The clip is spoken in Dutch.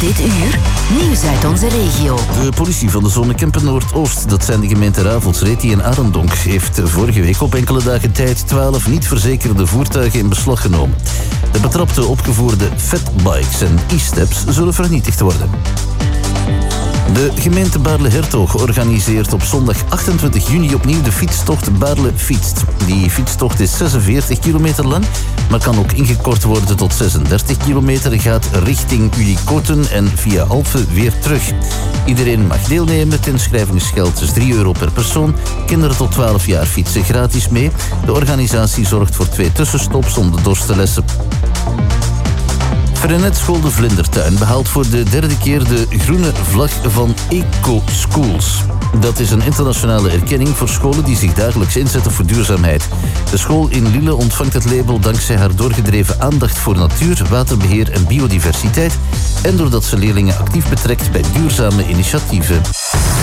Dit uur, nieuws uit onze regio. De politie van de zone Kempen-Noordoost, dat zijn de gemeenten Ravels, Reti en Arendonk, heeft vorige week op enkele dagen tijd 12 niet verzekerde voertuigen in beslag genomen. De betrapte opgevoerde fatbikes en e-steps zullen vernietigd worden. De gemeente Baarle-Hertog organiseert op zondag 28 juni opnieuw de fietstocht Baarle Fietst. Die fietstocht is 46 kilometer lang, maar kan ook ingekort worden tot 36 kilometer. Gaat richting Ulikoten en via Alphen weer terug. Iedereen mag deelnemen. Het inschrijvingsgeld is €3 per persoon. Kinderen tot 12 jaar fietsen gratis mee. De organisatie zorgt voor 2 tussenstops om de dorst te lessen. Freinet School de Vlindertuin behaalt voor de 3e keer de groene vlag van Eco Schools. Dat is een internationale erkenning voor scholen die zich dagelijks inzetten voor duurzaamheid. De school in Lille ontvangt het label dankzij haar doorgedreven aandacht voor natuur, waterbeheer en biodiversiteit en doordat ze leerlingen actief betrekt bij duurzame initiatieven.